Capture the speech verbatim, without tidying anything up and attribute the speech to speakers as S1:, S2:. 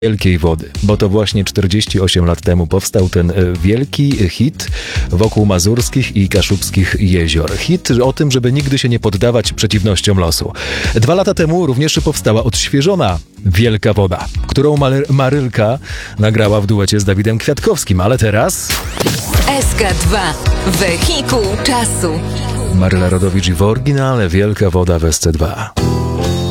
S1: Wielkiej Wody, bo to właśnie czterdzieści osiem lat temu powstał ten wielki hit wokół mazurskich i kaszubskich jezior. Hit o tym, żeby nigdy się nie poddawać przeciwnościom losu. Dwa lata temu również powstała odświeżona Wielka Woda, którą Marylka nagrała w duecie z Dawidem Kwiatkowskim, ale teraz...
S2: S K dwa. Wehikuł czasu.
S1: Maryla Rodowicz w oryginale Wielka Woda w S C dwa.